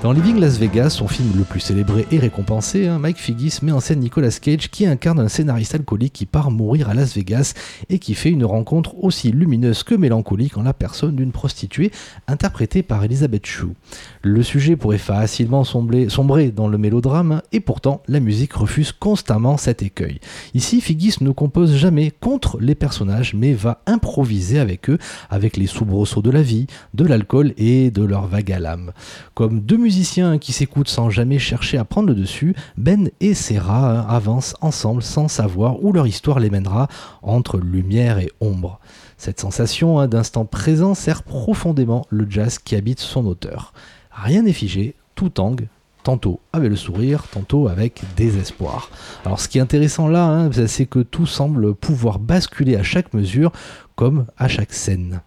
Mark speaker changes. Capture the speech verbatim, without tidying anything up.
Speaker 1: Dans Living Las Vegas, son film le plus célébré et récompensé, hein, Mike Figgis met en scène Nicolas Cage qui incarne un scénariste alcoolique qui part mourir à Las Vegas et qui fait une rencontre aussi lumineuse que mélancolique en la personne d'une prostituée interprétée par Elizabeth Shue. Le sujet pourrait facilement sombrer, sombrer dans le mélodrame et pourtant la musique refuse constamment cet écueil. Ici, Figgis ne compose jamais contre les personnages mais va improviser avec eux, avec les soubresauts de la vie, de l'alcool et de leur vague à l'âme. Comme deux musiciens qui s'écoutent sans jamais chercher à prendre le dessus, Ben et Serra avancent ensemble sans savoir où leur histoire les mènera entre lumière et ombre. Cette sensation hein, d'instant présent sert profondément le jazz qui habite son auteur. Rien n'est figé, tout tangue, tantôt avec le sourire, tantôt avec désespoir. Alors ce qui est intéressant là, hein, c'est que tout semble pouvoir basculer à chaque mesure comme à chaque scène.